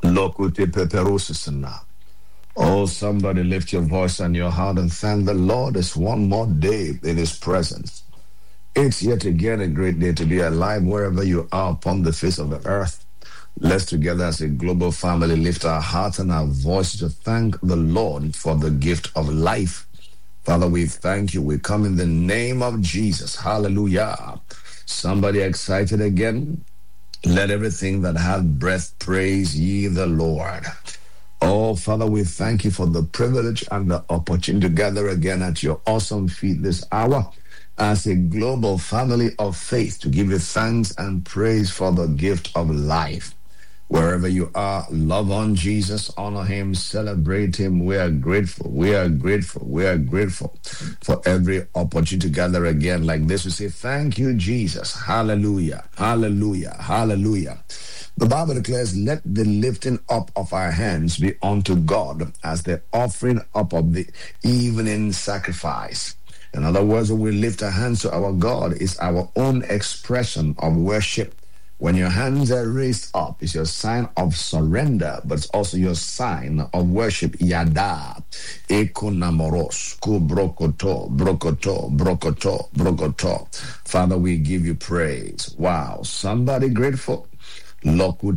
Lokute peperosisana. Oh, somebody lift your voice and your heart and thank the Lord. It's one more day in His presence. It's yet again a great day to be alive wherever you are upon the face of the earth. Let's together as a global family lift our hearts and our voices to thank the Lord for the gift of life. Father, we thank you. We come in the name of Jesus. Hallelujah. Somebody excited again? Let everything that hath breath praise ye the Lord. Oh, Father, we thank you for the privilege and the opportunity to gather again at your awesome feet this hour as a global family of faith to give you thanks and praise for the gift of life. Wherever you are, love on Jesus, honor him, celebrate him. We are grateful. We are grateful. We are grateful for every opportunity to gather again like this. We say, thank you, Jesus. Hallelujah. Hallelujah. Hallelujah. The Bible declares, let the lifting up of our hands be unto God as the offering up of the evening sacrifice. In other words, when we lift our hands to our God, it's our own expression of worship. When your hands are raised up, it's your sign of surrender, but it's also your sign of worship. Yada, ekonamoros, kubrokoto, brokoto, brokoto, brokoto. Father, we give you praise. Wow, somebody grateful? Only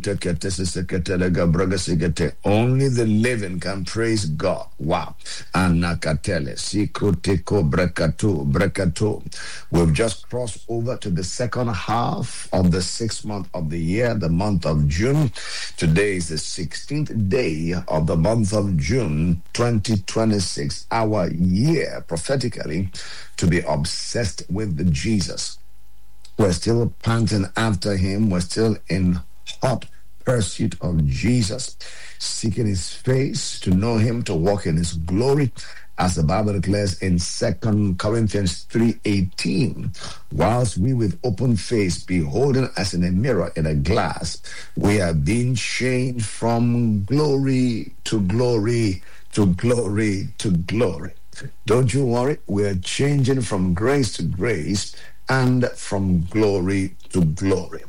the living can praise God. Wow. Anakatele, sikrutiko, brekato. We've just crossed over to the second half of the 6th month of the year, the month of June. Today is the 16th day of the month of June, 2026, our year prophetically to be obsessed with Jesus. We're still panting after him. We're still in hot pursuit of Jesus, seeking his face, to know him, to walk in his glory, as the Bible declares in 2 Corinthians 3:18. Whilst we with open face, beholding as in a mirror in a glass, we are being changed from glory to glory to glory to glory. Don't you worry, we are changing from grace to grace and from glory to glory.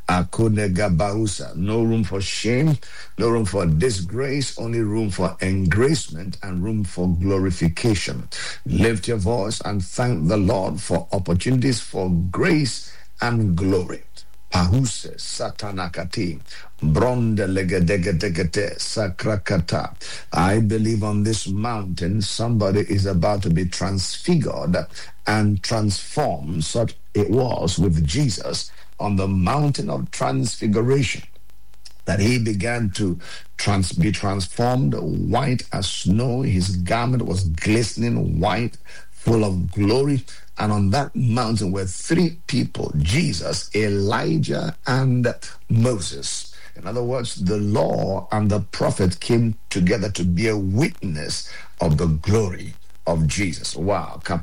No room for shame, no room for disgrace, only room for engracement and room for glorification. Lift your voice and thank the Lord for opportunities for grace and glory. Pahuse satanakati, bronde legedegedegete sakrakata. I believe on this mountain somebody is about to be transfigured and transformed, such it was with Jesus on the mountain of transfiguration, that he began to be transformed white as snow. His garment was glistening white, full of glory. And on that mountain were 3 people, Jesus, Elijah, and Moses. In other words, the law and the prophet came together to bear witness of the glory of Jesus. Wow. The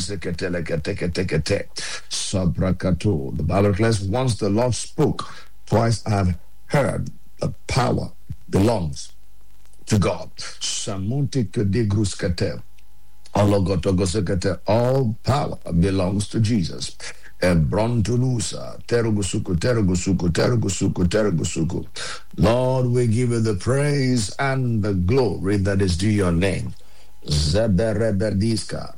Bible declares, once the Lord spoke, twice I've heard. The power belongs to God. All power belongs to Jesus. Lord, we give you the praise and the glory that is due your name. Zebereberdiska,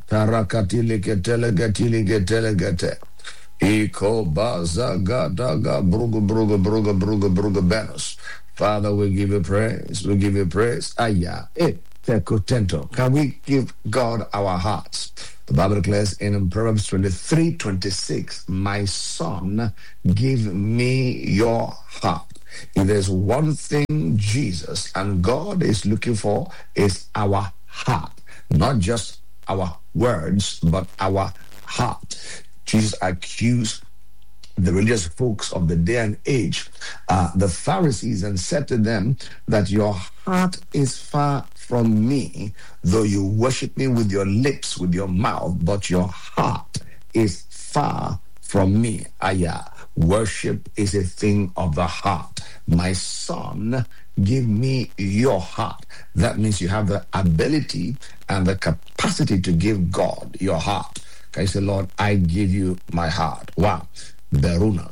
tarakatiliketelegatiligetelegate, iko bazagadaga, brugu benos. Father, we give you praise. We give you praise. Aya, tekotento. Can we give God our hearts? The Bible declares in Proverbs 23:26, my son, give me your heart. If there's one thing Jesus and God is looking for, is our heart. Not just our words, but our heart. Jesus accused the religious folks of the day and age, the Pharisees, and said to them that your heart is far from me, though you worship me with your lips, with your mouth, but your heart is far from me. Worship is a thing of the heart. My son, give me your heart. That means you have the ability and the capacity to give God your heart. Can you say, Lord, I give you my heart? Wow. Beruna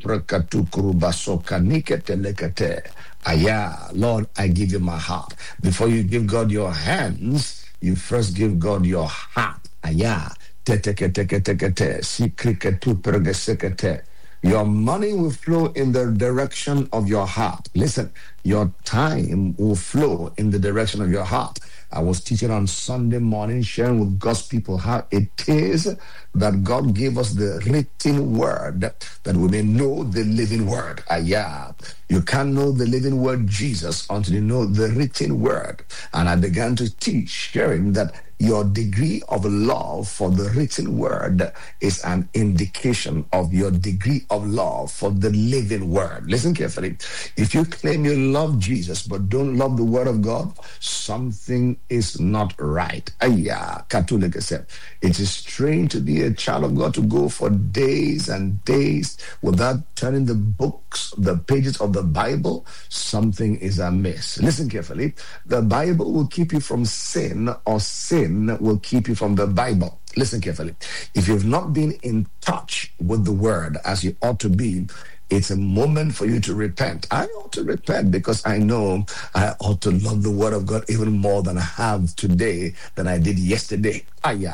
suprakatukurubasokaniketelekate. Aya, Lord, I give you my heart. Before you give God your hands, you first give God your heart. Aya, teteketeketekete, sikriketupergesekete. Your money will flow in the direction of your heart. Listen, your time will flow in the direction of your heart. I was teaching on Sunday morning, sharing with God's people how it is that God gave us the written word that we may know the living word. Yeah. You can't know the living word, Jesus, until you know the written word. And I began to teach, sharing that your degree of love for the written word is an indication of your degree of love for the living word. Listen carefully. If you claim you love Jesus but don't love the word of God, something is not right. Katuleke said, it is strange to be a child of God to go for days and days without turning the books, the pages of the Bible. Something is amiss. Listen carefully. The Bible will keep you from sin, or sin will keep you from the Bible. Listen carefully. If you've not been in touch with the word as you ought to be, it's a moment for you to repent. I ought to repent because I know I ought to love the word of God even more than I have today, than I did yesterday.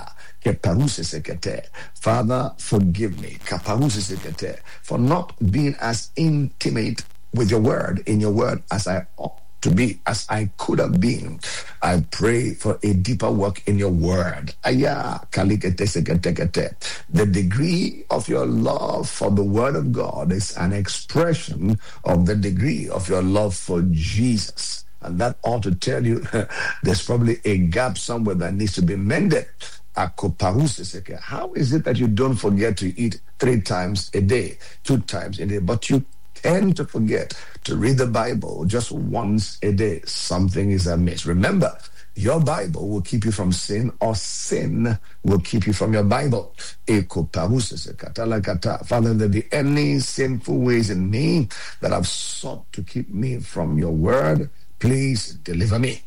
Father, forgive me for not being as intimate with your word, in your word, as I ought to be, as I could have been. I pray for a deeper work in your word. The degree of your love for the word of God is an expression of the degree of your love for Jesus. And that ought to tell you there's probably a gap somewhere that needs to be mended. How is it that you don't forget to eat 3 times a day, 2 times a day, but you tend to forget to read the Bible just once a day? Something is amiss. Remember, your Bible will keep you from sin, or sin will keep you from your Bible. Father, there be any sinful ways in me that have sought to keep me from your word, please deliver me.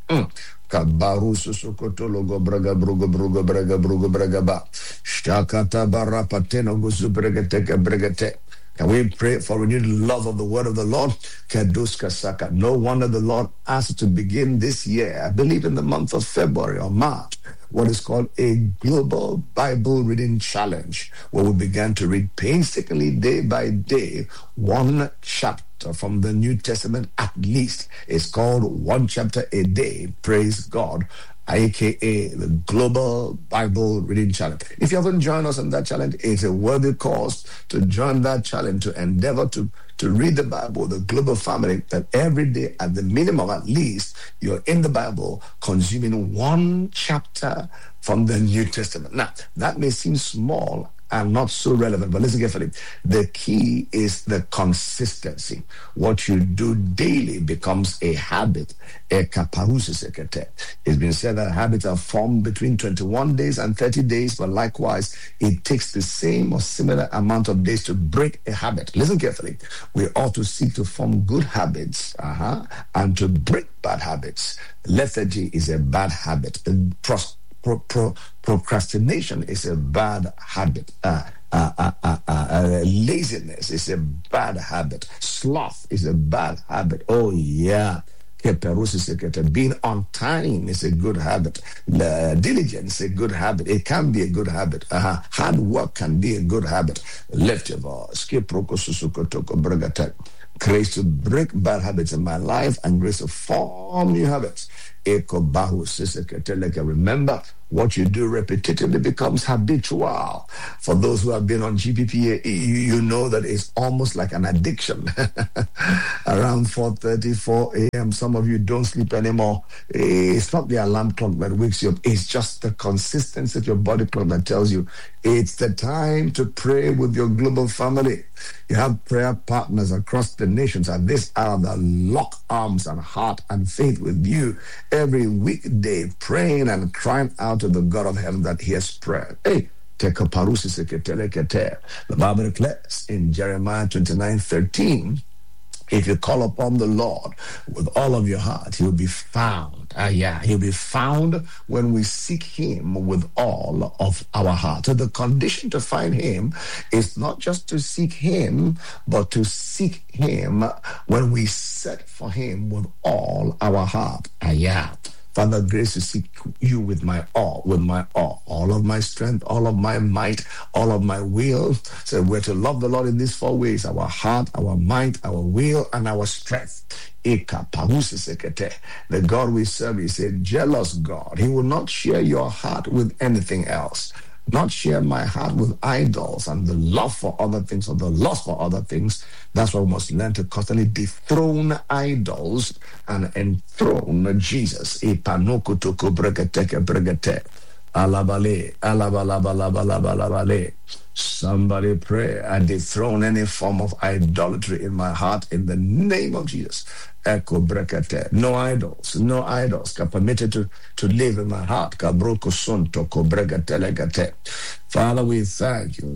Can we pray for renewed love of the word of the Lord? No wonder the Lord asked to begin this year, I believe in the month of February or March, what is called a global Bible reading challenge, where we began to read painstakingly day by day 1 chapter from the New Testament at least. It's called 1 chapter a day. Praise God. AKA the Global Bible Reading Challenge. If you haven't joined us in that challenge, it's a worthy cause to join that challenge, to endeavor to read the Bible, the global family, that every day at the minimum, at least, you're in the Bible consuming 1 chapter from the New Testament. Now, that may seem small and not so relevant, but listen carefully. The key is the consistency. What you do daily becomes a habit. It's been said that habits are formed between 21 days and 30 days, but likewise, it takes the same or similar amount of days to break a habit. Listen carefully. We ought to seek to form good habits and to break bad habits. Lethargy is a bad habit. Procrastination is a bad habit. Laziness is a bad habit. Sloth is a bad habit. Oh yeah. Being on time is a good habit. Diligence is a good habit. It can be a good habit. Hard work can be a good habit. Grace to break bad habits in my life and grace to form new habits. Remember, what you do repetitively becomes habitual. For those who have been on GPPA, you know that it's almost like an addiction. Around 4:30, 4 a.m., some of you don't sleep anymore. It's not the alarm clock that wakes you up. It's just the consistency of your body clock that tells you it's the time to pray with your global family. You have prayer partners across the nations at this hour that lock arms and heart and faith with you every weekday, praying and crying out to the God of heaven that hears prayer. The Bible declares in Jeremiah 29:13, If you call upon the Lord with all of your heart, he'll be found. He'll be found when we seek him with all of our heart. So the condition to find him is not just to seek him, but to seek him when we search for him with all our heart. Father, grace to seek you with my all of my strength, all of my might, all of my will. So we're to love the Lord in these 4 ways: our heart, our might, our will, and our strength. The God we serve is a jealous God. He will not share your heart with anything else. Not share my heart with idols and the love for other things or the lust for other things. That's why we must learn to constantly dethrone idols and enthrone Jesus. Alabale, alabalabalabalabale. Somebody pray and dethrone any form of idolatry in my heart in the name of Jesus. Echo brekete. No idols are permitted to live in my heart. Kabroko sonto ko brekete legate. Father, we thank you.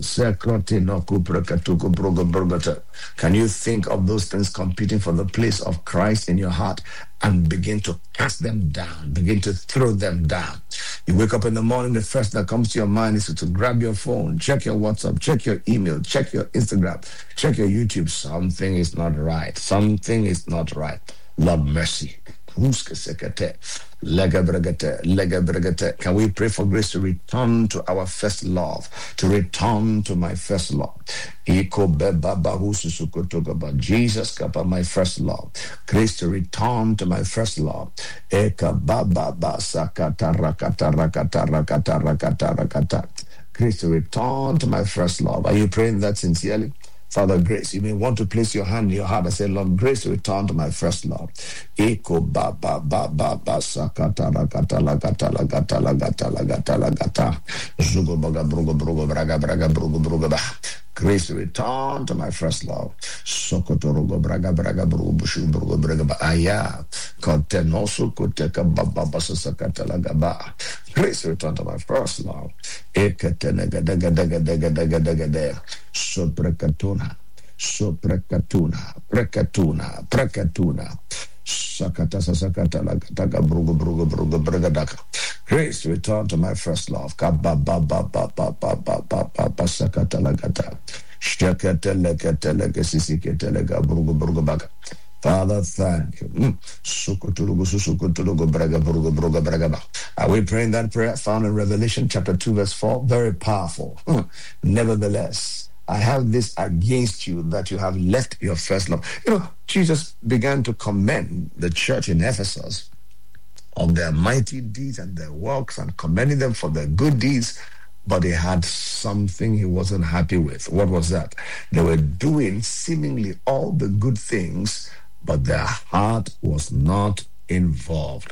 Can you think of those things competing for the place of Christ in your heart and begin to cast them down, begin to throw them down? You wake up in the morning, the first that comes to your mind is to grab your phone, check your WhatsApp, check your email, check your Instagram, check your YouTube. Something is not right. Something is not right. Lord mercy. Can we pray for grace to return to our first love, to return to my first love? Jesus, my first love. Grace to return to my first love. Grace to return to my first love. Are you praying that sincerely? Father, grace. You may want to place your hand in your heart and say, Lord, grace to return to my first love. Grace to return to my first love. Sokotorogo braga braga brugo bushu brugo braga aya contenoso koteka baba basa sakatala gaba. Grace to return to my first love. Ekatenega daga daga daga daga daga daga. Soprekatuna prekatuna. Sakata sakata lagataga brugo brugo brugo bragadaka. Grace to return to my first love. Kabba ba ba ba ba ba ba ba ba ba sakata lagata. Shakata lagata lagasisikata laga brugo brugo baga. Father, thank you. Are we praying that prayer found in Revelation chapter 2 verse 4? Very powerful. Nevertheless, I have this against you, that you have left your first love. Jesus began to commend the church in Ephesus of their mighty deeds and their works and commending them for their good deeds, but they had something he wasn't happy with. What was that? They were doing seemingly all the good things, but their heart was not involved.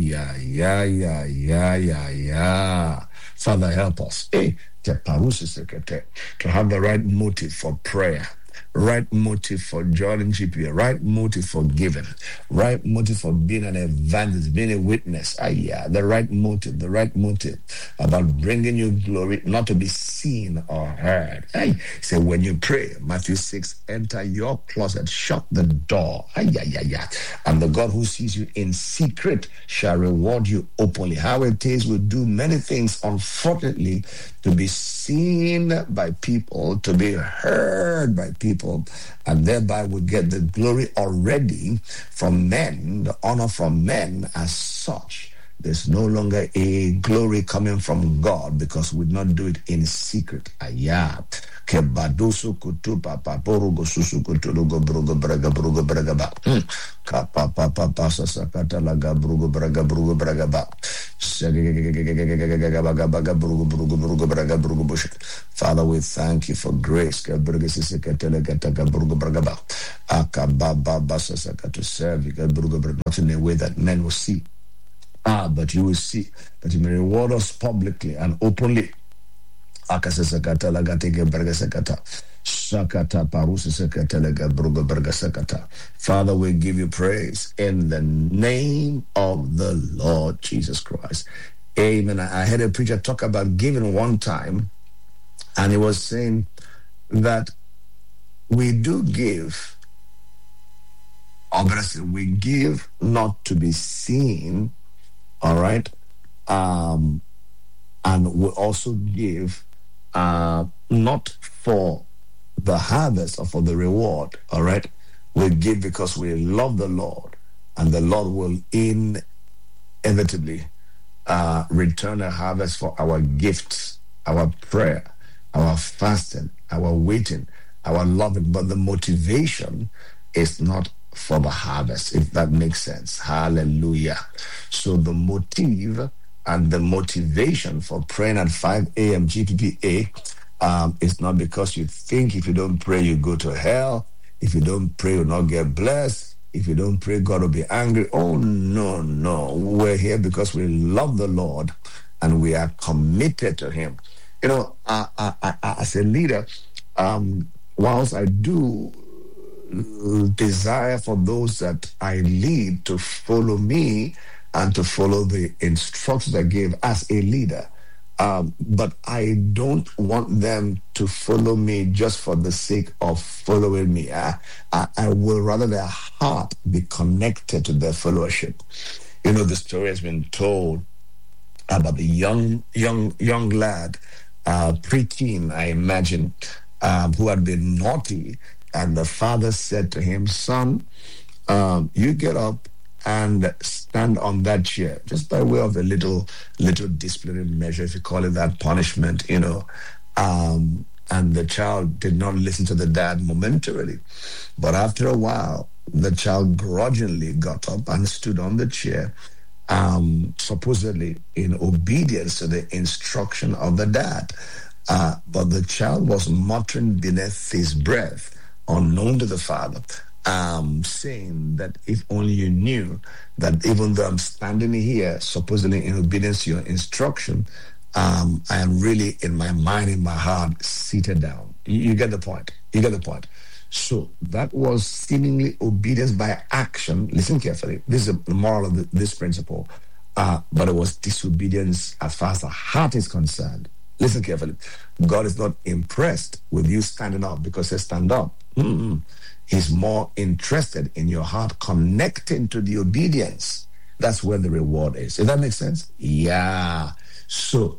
Father, help us. To have the right motive for prayer, right motive for joining GPA, right motive for giving, right motive for being an evangelist, being a witness. The right motive about bringing you glory, not to be seen or heard. So when you pray, Matthew 6, enter your closet, shut the door. And the God who sees you in secret shall reward you openly. How it is we do many things, unfortunately, to be seen by people, to be heard by people, and thereby we get the glory already from men, the honor from men as such. There's no longer a glory coming from God because we not do it in secret. Kebadusu kutupa paporugo susu kuturugo brugo braga brugo braga ba. Kapa papa pasa sakata laga brugo braga ba. Father, we thank you for grace. To serve you, not in a way that men will see. But you will see that you may reward us publicly and openly. Father, we give you praise in the name of the Lord Jesus Christ. Amen. I heard a preacher talk about giving one time, and he was saying that we do give Obviously, we give not to be seen, all right? And we also give not for the harvest or for the reward, all right? We give because we love the Lord, and the Lord will inevitably return a harvest for our gifts, our prayer, our fasting, our waiting, our loving. But the motivation is not for the harvest, if that makes sense. Hallelujah. So the motive and the motivation for praying at 5 a.m. GPPA is not because you think if you don't pray, you go to hell. If you don't pray, you'll not get blessed. If you don't pray, God will be angry. Oh, no. We're here because we love the Lord and we are committed to Him. You know, as a leader, whilst I do desire for those that I lead to follow me and to follow the instructions I give as a leader, but I don't want them to follow me just for the sake of following me. I will rather their heart be connected to their fellowship. You know, the story has been told about the young lad, preteen, I imagine, who had been naughty, and the father said to him, "Son, you get up and stand on that chair," just by way of a little disciplinary measure, if you call it that, punishment, you know. And the child did not listen to the dad momentarily, but after a while, the child grudgingly got up and stood on the chair, supposedly in obedience to the instruction of the dad. But the child was muttering beneath his breath, unknown to the father, saying that if only you knew that even though I'm standing here, supposedly in obedience to your instruction, I am really in my mind, in my heart, seated down. You get the point. So that was seemingly obedience by action. Listen carefully. This is the moral of this principle. But it was disobedience as far as the heart is concerned. Listen carefully. God is not impressed with you standing up because you stand up. He's more interested in your heart connecting to the obedience. That's where the reward is. Does that make sense? Yeah. So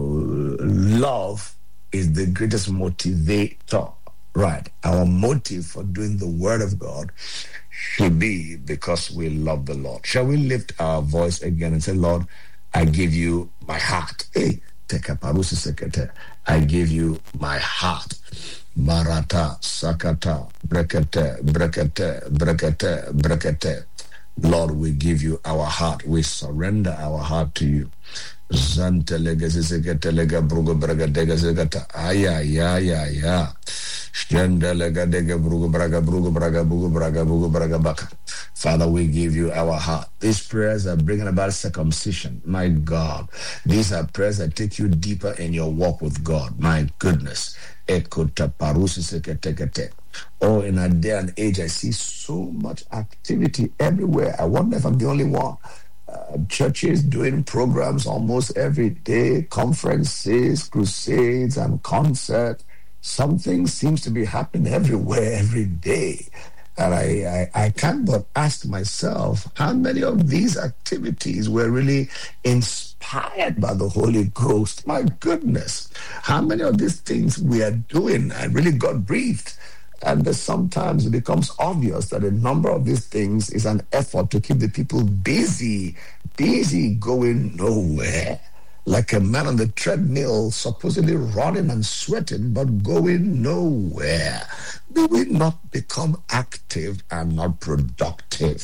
love is the greatest motivator. Right. Our motive for doing the word of God should be because we love the Lord. Shall we lift our voice again and say, Lord, I give you my heart. Hey, I give you my heart. Marata, sakata, brekete. Lord, we give you our heart. We surrender our heart to you. Father, we give you our heart. These prayers are bringing about circumcision. My God, these are prayers that take you deeper in your walk with God. My goodness. Oh, in a day and age, I see so much activity everywhere. I wonder if I'm the only one. Churches doing programs almost every day, conferences, crusades, and concerts. Something seems to be happening everywhere, every day. And I can't but ask myself, how many of these activities were really inspired by the Holy Ghost? My goodness, how many of these things we are doing and really God breathed? And sometimes it becomes obvious that a number of these things is an effort to keep the people busy going nowhere. Like a man on the treadmill, supposedly running and sweating, but going nowhere. May we not become active and not productive.